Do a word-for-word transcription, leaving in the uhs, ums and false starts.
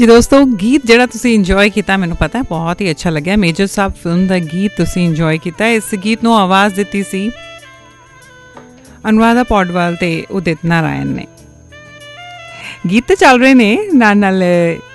ਜੀ ਦੋਸਤੋ, ਗੀਤ ਜਿਹੜਾ ਤੁਸੀਂ ਇੰਜੋਏ ਕੀਤਾ ਮੈਨੂੰ ਪਤਾ ਬਹੁਤ ਹੀ ਅੱਛਾ ਲੱਗਿਆ। ਮੇਜਰ ਸਾਹਿਬ ਫਿਲਮ ਦਾ ਗੀਤ ਤੁਸੀਂ ਇੰਜੋਏ ਕੀਤਾ। ਇਸ ਗੀਤ ਨੂੰ ਆਵਾਜ਼ ਦਿੱਤੀ ਸੀ ਅਨੁਰਾਧਾ ਪੌਡਵਾਲ ਤੇ ਉਦਿਤ ਨਾਰਾਇਣ ਨੇ। ਗੀਤ ਚੱਲ ਰਹੇ ਨੇ ਨਾਲ ਨਾਲ